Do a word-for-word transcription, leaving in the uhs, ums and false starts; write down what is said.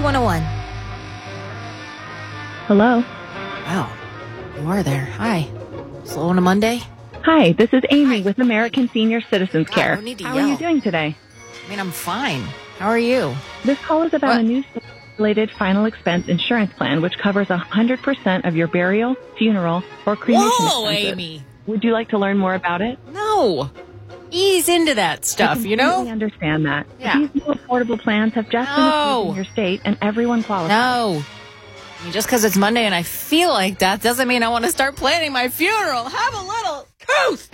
one oh one. Hello. Wow. You are there. Hi. Slow on a Monday? Hi, this is Amy with American Senior Citizens God, Care. no need to How yell. are you doing today? I mean, I'm fine. How are you? This call is about What? a new state-related final expense insurance plan which covers one hundred percent of your burial, funeral, or cremation Whoa, expenses. Amy. Would you like to learn more about it? No. Ease into that I stuff, you completely know? understand that. Yeah. These new affordable plans have just been No. approved in your state, and everyone qualifies. No. I mean, just because it's Monday and I feel like that doesn't mean I want to start planning my funeral. Have a little truth.